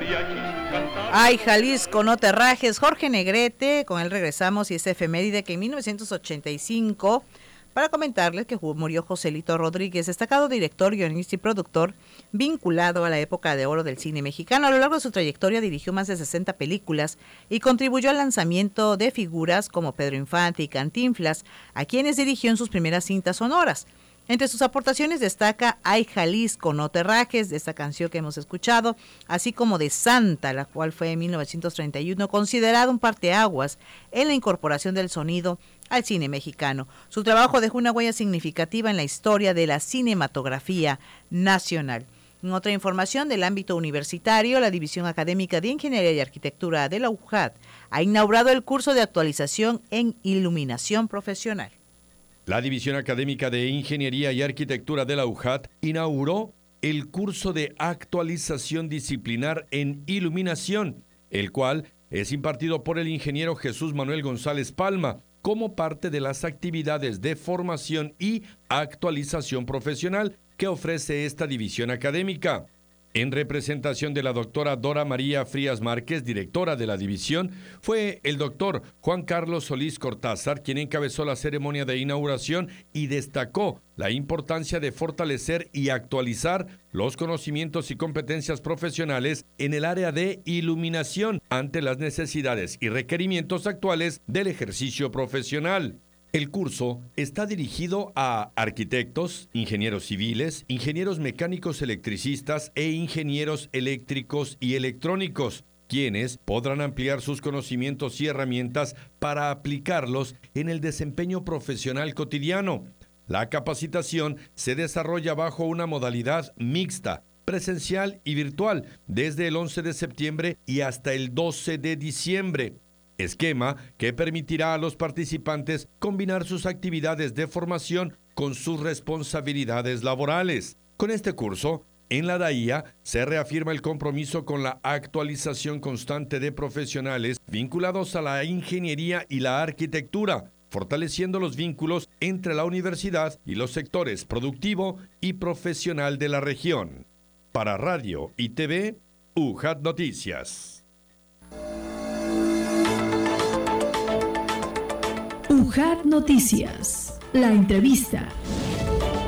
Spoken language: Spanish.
Ay, Jalisco, no te rajes. Jorge Negrete, con él regresamos y es efeméride que en 1985, para comentarles que murió Joselito Rodríguez, destacado director, guionista y productor vinculado a la época de oro del cine mexicano. A lo largo de su trayectoria dirigió más de 60 películas y contribuyó al lanzamiento de figuras como Pedro Infante y Cantinflas, a quienes dirigió en sus primeras cintas sonoras. Entre sus aportaciones destaca Ay, Jalisco, no te rajes, de esta canción que hemos escuchado, así como de Santa, la cual fue en 1931 considerado un parteaguas en la incorporación del sonido al cine mexicano. Su trabajo dejó una huella significativa en la historia de la cinematografía nacional. En otra información del ámbito universitario, la División Académica de Ingeniería y Arquitectura de la UJAT ha inaugurado el curso de actualización en iluminación profesional. La División Académica de Ingeniería y Arquitectura de la UJAT inauguró el curso de actualización disciplinar en iluminación, el cual es impartido por el ingeniero Jesús Manuel González Palma, como parte de las actividades de formación y actualización profesional que ofrece esta división académica. En representación de la doctora Dora María Frías Márquez, directora de la división, fue el doctor Juan Carlos Solís Cortázar quien encabezó la ceremonia de inauguración y destacó la importancia de fortalecer y actualizar los conocimientos y competencias profesionales en el área de iluminación ante las necesidades y requerimientos actuales del ejercicio profesional. El curso está dirigido a arquitectos, ingenieros civiles, ingenieros mecánicos electricistas e ingenieros eléctricos y electrónicos, quienes podrán ampliar sus conocimientos y herramientas para aplicarlos en el desempeño profesional cotidiano. La capacitación se desarrolla bajo una modalidad mixta, presencial y virtual, desde el 11 de septiembre y hasta el 12 de diciembre. Esquema que permitirá a los participantes combinar sus actividades de formación con sus responsabilidades laborales. Con este curso, en la DAIA se reafirma el compromiso con la actualización constante de profesionales vinculados a la ingeniería y la arquitectura, fortaleciendo los vínculos entre la universidad y los sectores productivo y profesional de la región. Para Radio y TV, UJAT Noticias. UJAT Noticias, la entrevista.